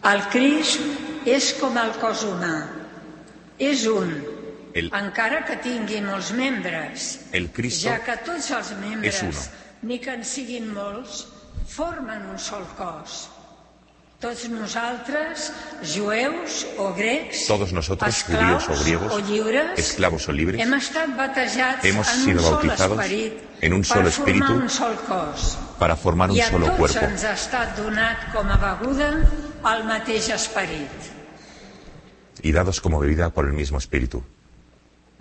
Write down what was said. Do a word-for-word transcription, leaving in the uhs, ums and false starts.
El Crist és com el cos humà, és un, el, encara que tingui molts membres, el Cristo ja que tots els membres, es uno. ni que en siguin molts, formen un sol cos. Tots nosaltres, jueus o grecs, Todos nosotros, esclaus judíos o griegos, o lliures, esclavos o libres, hem estat batejats hemos en sido un sol bautizados esperit en un solo per formar espíritu un sol cos. para formar un I a solo tots cuerpo. ens ha estat donat com a beguda el mateix esperit. Y dados como bebida por el mismo espíritu.